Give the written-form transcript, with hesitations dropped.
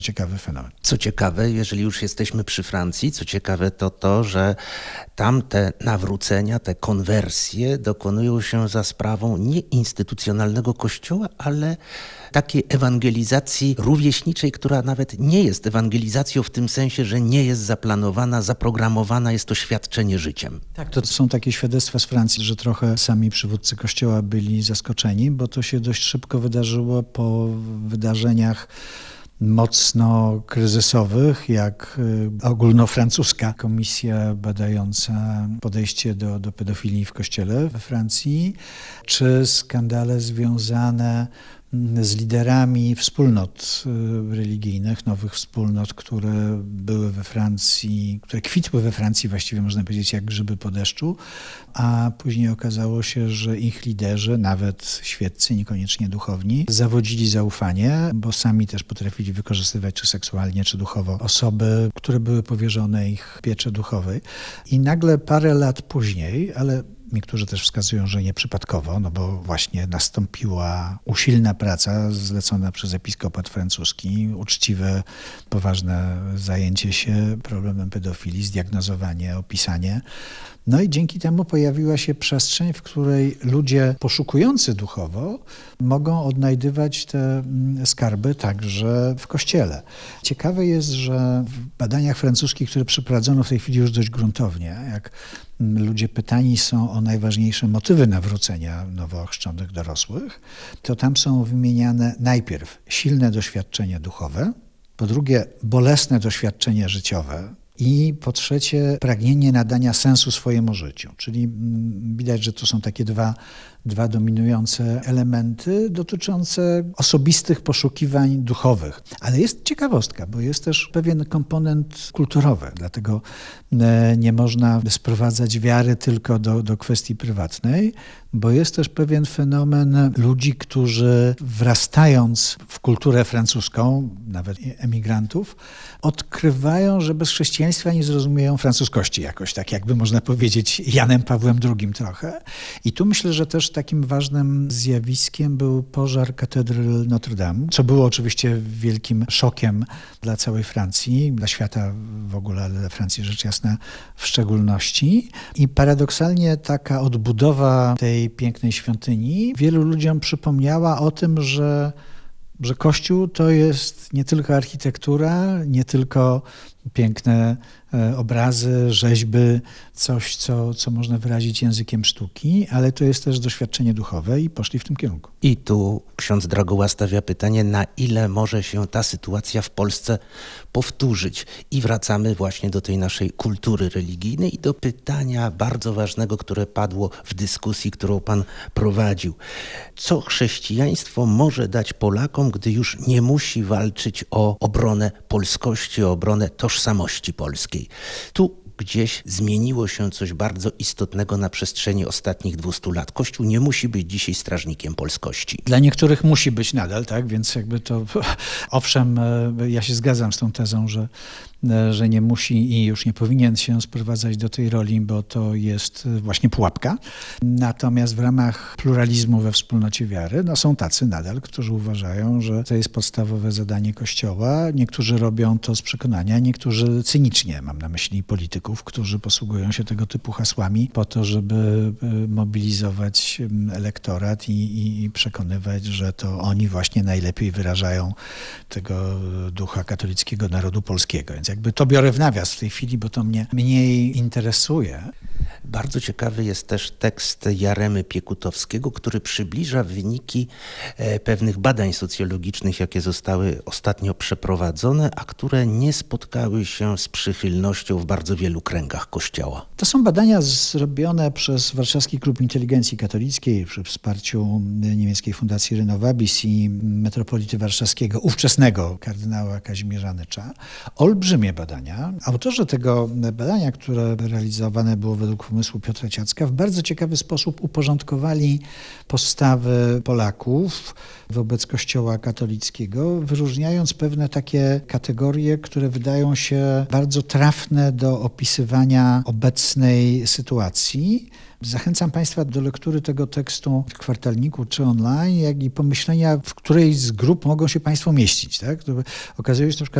Ciekawy fenomen. Co ciekawe, jeżeli już jesteśmy przy Francji, co ciekawe to to, że tam te nawrócenia, te konwersje dokonują się za sprawą nie instytucjonalnego kościoła, ale takiej ewangelizacji rówieśniczej, która nawet nie jest ewangelizacją w tym sensie, że nie jest zaplanowana, zaprogramowana, jest to świadczenie życiem. Tak, to są takie świadectwa z Francji, że trochę sami przywódcy kościoła byli zaskoczeni, bo to się dość szybko wydarzyło po wydarzeniach mocno kryzysowych, jak ogólnofrancuska komisja badająca podejście do pedofilii w kościele we Francji, czy skandale związane z liderami wspólnot religijnych, nowych wspólnot, które były we Francji, które kwitły we Francji właściwie można powiedzieć jak grzyby po deszczu, a później okazało się, że ich liderzy, nawet świeccy, niekoniecznie duchowni, zawodzili zaufanie, bo sami też potrafili wykorzystywać czy seksualnie, czy duchowo osoby, które były powierzone ich pieczy duchowej. I nagle parę lat później, ale niektórzy też wskazują, że nieprzypadkowo, no bo właśnie nastąpiła usilna praca zlecona przez episkopat francuski, uczciwe, poważne zajęcie się problemem pedofilii, zdiagnozowanie, opisanie. No i dzięki temu pojawiła się przestrzeń, w której ludzie poszukujący duchowo mogą odnajdywać te skarby także w kościele. Ciekawe jest, że w badaniach francuskich, które przeprowadzono w tej chwili już dość gruntownie, jak ludzie pytani są o najważniejsze motywy nawrócenia nowo ochrzczonych dorosłych, to tam są wymieniane najpierw silne doświadczenia duchowe, po drugie bolesne doświadczenia życiowe, i po trzecie pragnienie nadania sensu swojemu życiu. Czyli widać, że to są takie dwa dominujące elementy dotyczące osobistych poszukiwań duchowych. Ale jest ciekawostka, bo jest też pewien komponent kulturowy, dlatego nie można sprowadzać wiary tylko do kwestii prywatnej, bo jest też pewien fenomen ludzi, którzy wrastając w kulturę francuską, nawet emigrantów, odkrywają, że bez chrześcijaństwa nie zrozumieją francuskości jakoś, tak jakby można powiedzieć Janem Pawłem II trochę. I tu myślę, że też takim ważnym zjawiskiem był pożar katedry Notre Dame, co było oczywiście wielkim szokiem dla całej Francji, dla świata w ogóle, ale dla Francji rzecz jasna w szczególności. I paradoksalnie taka odbudowa tej pięknej świątyni wielu ludziom przypomniała o tym, że Kościół to jest nie tylko architektura, nie tylko piękne obrazy, rzeźby, coś, co można wyrazić językiem sztuki, ale to jest też doświadczenie duchowe i poszli w tym kierunku. I tu ksiądz Dragoła stawia pytanie, na ile może się ta sytuacja w Polsce powtórzyć. I wracamy właśnie do tej naszej kultury religijnej i do pytania bardzo ważnego, które padło w dyskusji, którą pan prowadził. Co chrześcijaństwo może dać Polakom, gdy już nie musi walczyć o obronę polskości, o obronę tożsamości polskiej? Tu gdzieś zmieniło się coś bardzo istotnego na przestrzeni ostatnich 200 lat. Kościół nie musi być dzisiaj strażnikiem polskości. Dla niektórych musi być nadal, tak? Więc jakby to, owszem, ja się zgadzam z tą tezą, że nie musi i już nie powinien się sprowadzać do tej roli, bo to jest właśnie pułapka. Natomiast w ramach pluralizmu we wspólnocie wiary są tacy nadal, którzy uważają, że to jest podstawowe zadanie Kościoła. Niektórzy robią to z przekonania, niektórzy cynicznie. Mam na myśli polityków, którzy posługują się tego typu hasłami po to, żeby mobilizować elektorat i przekonywać, że to oni właśnie najlepiej wyrażają tego ducha katolickiego narodu polskiego. Więc jakby to biorę w nawias w tej chwili, bo to mnie mniej interesuje. Bardzo ciekawy jest też tekst Jaremy Piekutowskiego, który przybliża wyniki pewnych badań socjologicznych, jakie zostały ostatnio przeprowadzone, a które nie spotkały się z przychylnością w bardzo wielu kręgach Kościoła. To są badania zrobione przez Warszawski Klub Inteligencji Katolickiej przy wsparciu niemieckiej fundacji Renovabis i metropolity warszawskiego, ówczesnego kardynała Kazimierza Nycza. Olbrzymie badania. Autorzy tego badania, które realizowane było według pomysłu Piotra Ciacka, w bardzo ciekawy sposób uporządkowali postawy Polaków wobec Kościoła katolickiego, wyróżniając pewne takie kategorie, które wydają się bardzo trafne do opisywania obecnej sytuacji. Zachęcam Państwa do lektury tego tekstu w kwartalniku czy online, jak i pomyślenia, w której z grup mogą się Państwo mieścić. Tak? Okazuje się, że na przykład